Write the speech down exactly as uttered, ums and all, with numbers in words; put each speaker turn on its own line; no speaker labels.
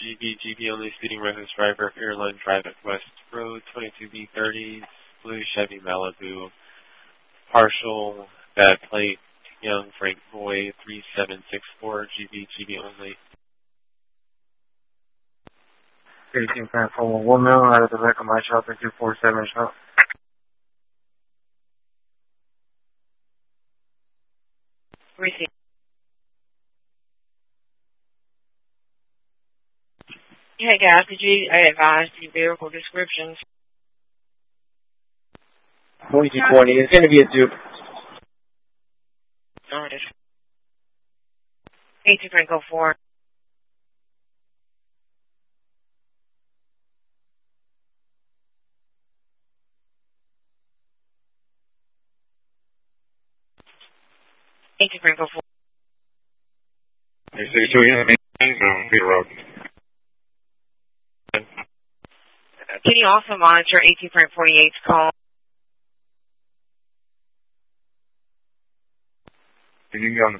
G B, G B only speeding reckless driver of airline private West Road, twenty-two B thirty, blue Chevy Malibu, partial, bad plate, Young Frank Boy, three seven six four, G B, G B only.
eighteen Frank four one mil out of the back of my shop at two four seven shop.
Receive. Hey guys, could you advise the vehicle descriptions?
twenty-two twenty, it's going to be a dupe.
Alright. eighteen Franco four. eighteen Franco four.
Hey, six two, yeah, no, Peter Road.
Can you also monitor eighteen Frank forty-eight's call?
You can go on the